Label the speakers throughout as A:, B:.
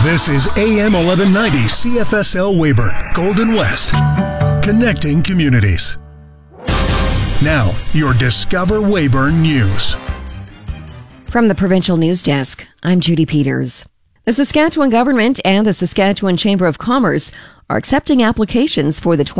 A: This is AM 1190 CFSL Weyburn, Golden West, connecting communities. Now, your Discover Weyburn News.
B: From the Provincial News Desk, I'm Judy Peters. The Saskatchewan Government and the Saskatchewan Chamber of Commerce are accepting applications for the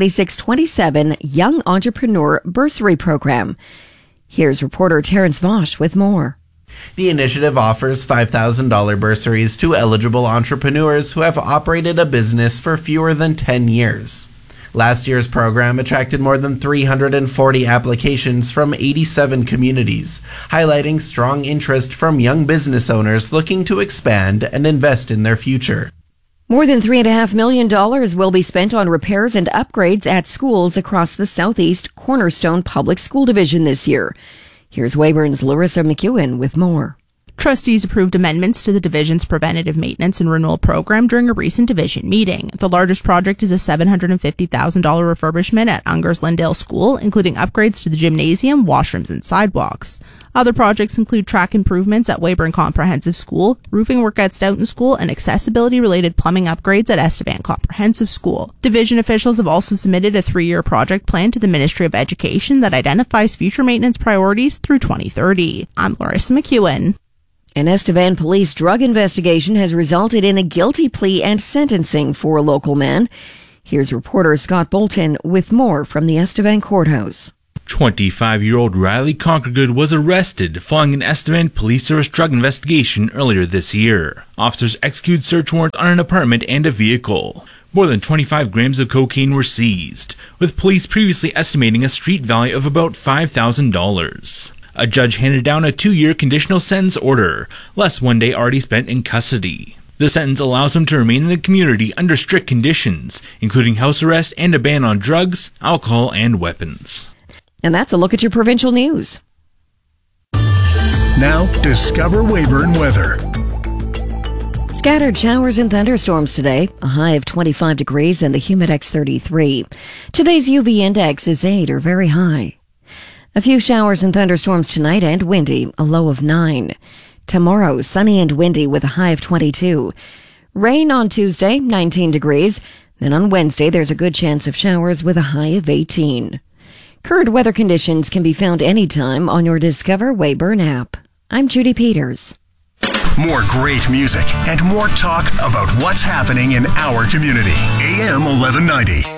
B: 2026-27 Young Entrepreneur Bursary Program. Here's reporter Terrence Vosch with more.
C: The initiative offers $5,000 bursaries to eligible entrepreneurs who have operated a business for fewer than 10 years. Last year's program attracted more than 340 applications from 87 communities, highlighting strong interest from young business owners looking to expand and invest in their future.
B: More than $3.5 million will be spent on repairs and upgrades at schools across the Southeast Cornerstone Public School Division this year. Here's Weyburn's Larissa McEwen with more.
D: Trustees approved amendments to the division's preventative maintenance and renewal program during a recent division meeting. The largest project is a $750,000 refurbishment at Ungers Lindale School, including upgrades to the gymnasium, washrooms, and sidewalks. Other projects include track improvements at Weyburn Comprehensive School, roofing work at Stoughton School, and accessibility-related plumbing upgrades at Estevan Comprehensive School. Division officials have also submitted a 3-year project plan to the Ministry of Education that identifies future maintenance priorities through 2030. I'm Larissa McEwen.
B: An Estevan police drug investigation has resulted in a guilty plea and sentencing for a local man. Here's reporter Scott Bolton with more from the Estevan courthouse.
E: 25-year-old Riley Conkergood was arrested following an Estevan Police Service drug investigation earlier this year. Officers executed search warrants on an apartment and a vehicle. More than 25 grams of cocaine were seized, with police previously estimating a street value of about $5,000. A judge handed down a 2-year conditional sentence order, less 1 day already spent in custody. The sentence allows him to remain in the community under strict conditions, including house arrest and a ban on drugs, alcohol, and weapons.
B: And that's a look at your provincial news.
A: Now, Discover Weyburn weather.
B: Scattered showers and thunderstorms today, a high of 25 degrees and the Humidex 33. Today's UV index is 8 or very high. A few showers and thunderstorms tonight and windy, a low of 9. Tomorrow, sunny and windy with a high of 22. Rain on Tuesday, 19 degrees. Then on Wednesday, there's a good chance of showers with a high of 18. Current weather conditions can be found anytime on your Discover Weyburn app. I'm Judy Peters.
A: More great music and more talk about what's happening in our community. AM 1190.